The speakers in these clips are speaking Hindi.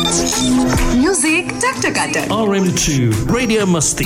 Music Taktakata. RM2 Radio Masti.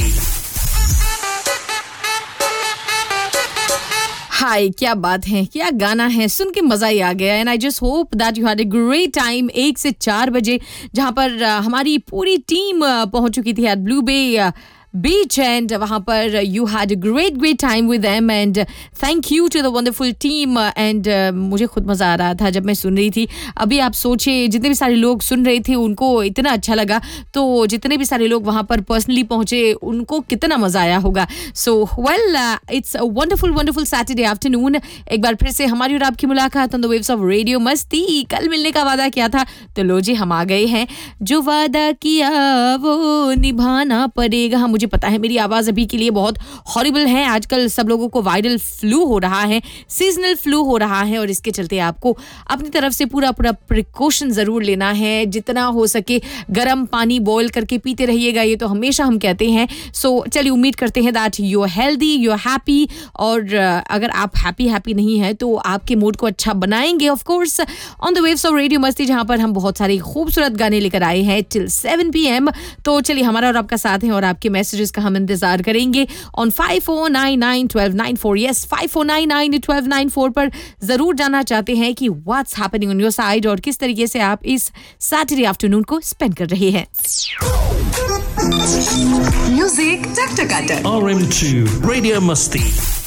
हाय, क्या बात है, क्या गाना है, सुन के मजा ही आ गया. And I just hope that you had a great time 1 से 4 बजे जहां पर हमारी पूरी टीम पहुंच चुकी थी eight blue bay beach and वहाँ पर you had a great time with them and thank you to the wonderful team. And मुझे खुद मज़ा आ रहा था जब मैं सुन रही थी. अभी आप सोचिए, जितने भी सारे लोग सुन रहे थे उनको इतना अच्छा लगा, तो जितने भी सारे लोग वहाँ पर पर्सनली पहुँचे उनको कितना मज़ा आया होगा. So well, it's a wonderful Saturday afternoon. एक बार फिर से हमारी और आपकी मुलाकात on the waves of radio मस्ती. कल मिलने का वादा किया था, तो लो जी हम आ गए हैं. जो वादा किया वो निभाना पड़ेगा. मुझे पता है मेरी आवाज अभी के लिए बहुत हॉरिबल है. आजकल सब लोगों को वायरल फ्लू हो रहा है, सीजनल फ्लू हो रहा है, और इसके चलते आपको अपनी तरफ से पूरा प्रिकॉशन जरूर लेना है. जितना हो सके गर्म पानी बॉईल करके पीते रहिएगा, ये तो हमेशा हम कहते हैं. सो चलिए, उम्मीद करते हैं that you are healthy, you are happy. और अगर आप हैप्पी नहीं है तो आपके मूड को अच्छा बनाएंगे of course on the waves of radio मस्ती, जहां पर हम बहुत सारे खूबसूरत गाने लेकर आए हैं टिल 7 PM. तो चलिए, हमारा और आपका साथ है और आपके मैसेजेस का हम इंतजार करेंगे ऑन 54991294. यस, 54991294 पर जरूर जानना चाहते हैं कि what's happening on your side और किस तरीके से आप इस सैटरडे आफ्टरनून को स्पेंड कर रहे हैं. Music Taktakata. RM2 Radio Masti.